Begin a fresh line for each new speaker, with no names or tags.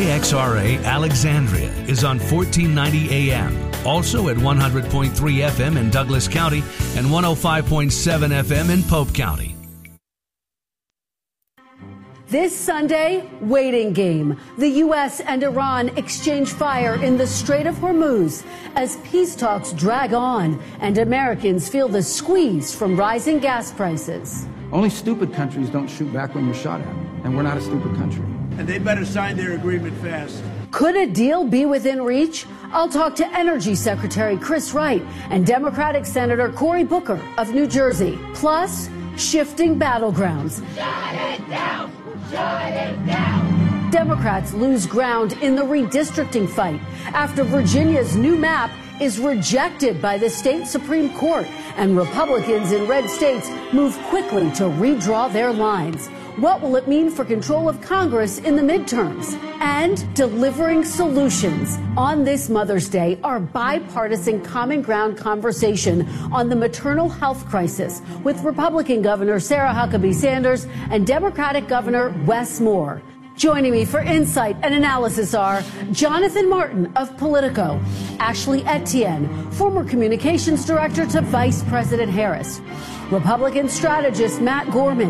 KXRA Alexandria is on 1490 AM, also at 100.3 FM in Douglas County and 105.7 FM in Pope County.
This Sunday, waiting game. The U.S. and Iran exchange fire in the Strait of Hormuz as peace talks drag on and Americans feel the squeeze from rising gas prices.
Only stupid countries don't shoot back when you're shot at, and we're not a stupid country.
And they better sign their agreement fast.
Could a deal be within reach? I'll talk to Energy Secretary Chris Wright and Democratic Senator Cory Booker of New Jersey. Plus, shifting battlegrounds.
Shut it down! Shut it down!
Democrats lose ground in the redistricting fight after Virginia's new map is rejected by the state Supreme Court, and Republicans in red states move quickly to redraw their lines. What will it mean for control of Congress in the midterms? And delivering solutions. On this Mother's Day, our bipartisan common ground conversation on the maternal health crisis with Republican Governor Sarah Huckabee Sanders and Democratic Governor Wes Moore. Joining me for insight and analysis are Jonathan Martin of Politico, Ashley Etienne, former communications director to Vice President Harris, Republican strategist Matt Gorman,